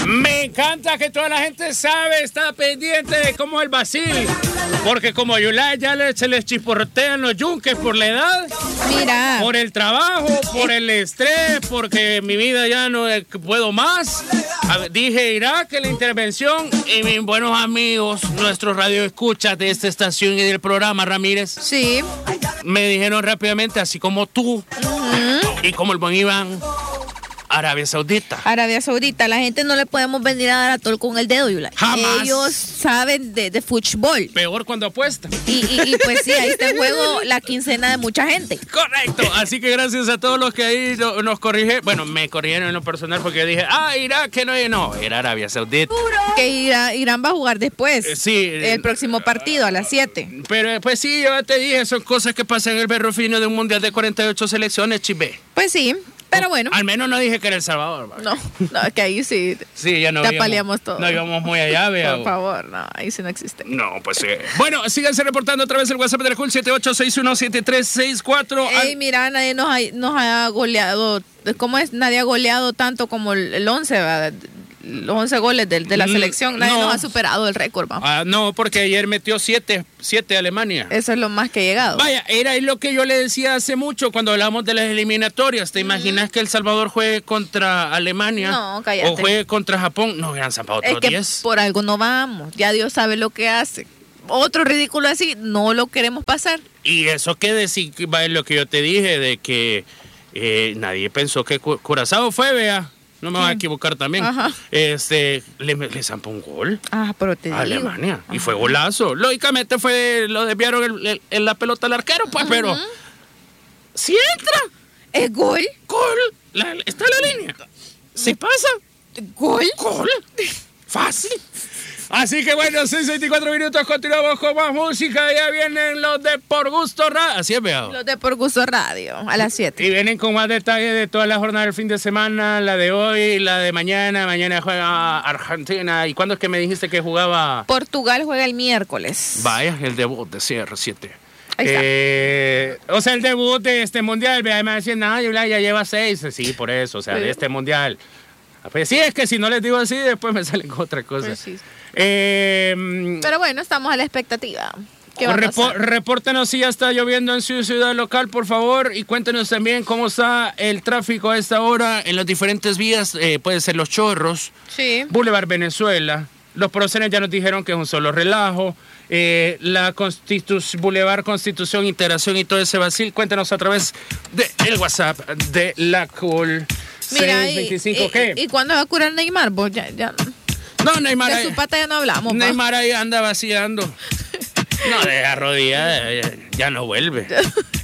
Me encanta que toda la gente sabe, está pendiente de cómo el Basil. Porque como a Yulay ya se les chisportean los yunques por la edad. Mira. Por el trabajo, por el estrés, porque mi vida ya no puedo más. Dije, irá que la intervención y mis buenos amigos, nuestros radioescuchas de esta estación y del programa, Ramírez. Sí. Me dijeron rápidamente, así como tú y como el buen Iván, Arabia Saudita. Arabia Saudita. La gente no le podemos venir a dar a tol con el dedo, Yula. Jamás. Ellos saben de fútbol. Peor cuando apuesta. Y pues sí, ahí está en juego la quincena de mucha gente. Correcto. Así que gracias a todos los que ahí nos corrigieron. Bueno, me corrigieron en lo personal porque dije, Irak, que no, era Arabia Saudita. Que Irán va a jugar después. Sí. El próximo partido a las 7. Pero pues sí, yo te dije, son cosas que pasan en el berro fino de un mundial de 48 selecciones, chivé. Pues sí. Pero bueno. Al menos no dije que era El Salvador. ¿Vale? No, es que ahí sí. Sí, ya no te apaleamos todo. No íbamos muy allá, vea. Por favor, no, ahí sí no existe. No, pues sí. Bueno, síganse reportando a través del WhatsApp de la Cool 78617364. Ey, mira, nadie nos ha goleado. ¿Cómo es? Nadie ha goleado tanto como el 11, ¿verdad? Los 11 goles de la selección. Nadie nos ha superado el récord, ¿va? No, porque ayer metió 7 Alemania. Eso es lo más que ha llegado. Vaya, era lo que yo le decía hace mucho cuando hablamos de las eliminatorias. ¿Te imaginas que El Salvador juegue contra Alemania? No, cállate. O juegue contra Japón. No, hubieran zampado otros 10. Por algo no vamos. Ya Dios sabe lo que hace. Otro ridículo así, no lo queremos pasar. Y eso que decir, es lo que yo te dije, de que nadie pensó que Curazao fue, vea. No me voy a equivocar también. Ajá. Le zampó un gol pero te digo. a Alemania. Y fue golazo. Lógicamente lo desviaron en la pelota al arquero, pues, pero si entra. ¿Es gol? Gol. Está en la línea. ¿Se pasa? ¿Gol? Gol. Fácil. Así que bueno, 6:24 minutos, continuamos con más música. Ya vienen los de Por Gusto Radio. Así es, veo. Los de Por Gusto Radio, a las 7. Y vienen con más detalles de toda la jornada del fin de semana, la de hoy, la de mañana. Mañana juega Argentina. ¿Y cuándo es que me dijiste que jugaba? Portugal juega el miércoles. Vaya, el debut de CR7. Ahí está. O sea, el debut de este mundial. Me decían, ya lleva 6. Sí, por eso, o sea, de este mundial. Pues sí, es que si no les digo así, después me salen con otra cosa. Pues sí. Pero bueno, estamos a la expectativa. Repórtenos si ya está lloviendo en su ciudad local, por favor, y cuéntenos también cómo está el tráfico a esta hora en las diferentes vías. Puede ser Los Chorros, sí. Boulevard Venezuela. Los próceres ya nos dijeron que es un solo relajo. La Boulevard Constitución, Integración y todo ese vacil. Cuéntenos a través del WhatsApp de la Cool. Mira, 625, ¿qué? ¿Y cuándo va a curar Neymar? Pues ya. No, Neymar. De su pata ya no hablamos. Neymar ahí anda vaciando. No, de la rodilla ya no vuelve.